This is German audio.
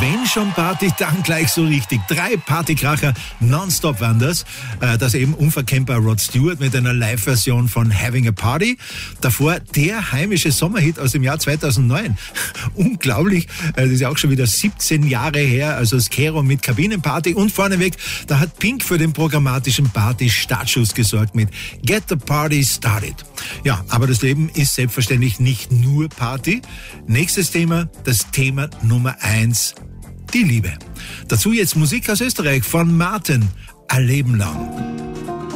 Wenn schon Party, dann gleich so richtig. 3 Partykracher nonstop waren das. Das eben unverkennbar Rod Stewart mit einer Live-Version von Having a Party. Davor der heimische Sommerhit aus dem Jahr 2009. Unglaublich, das ist ja auch schon wieder 17 Jahre her, also Skero mit Kabinenparty. Und vorneweg, da hat Pink für den programmatischen Party-Startschuss gesorgt mit Get the Party Started. Ja, aber das Leben ist selbstverständlich nicht nur Party. Nächstes Thema, das Thema Nummer 1, die Liebe. Dazu jetzt Musik aus Österreich von Martin, Ein Leben lang.